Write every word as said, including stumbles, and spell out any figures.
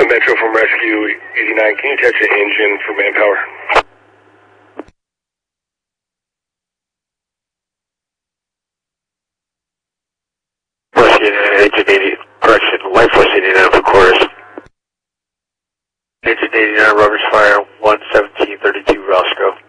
Metro from Rescue eighty-nine, can you touch the engine for manpower? Rescue Engine eighty, correction, Life Force eighty-nine for quarters. Engine eighty-nine, rubber's fire, one seventeen thirty-two, Roscoe.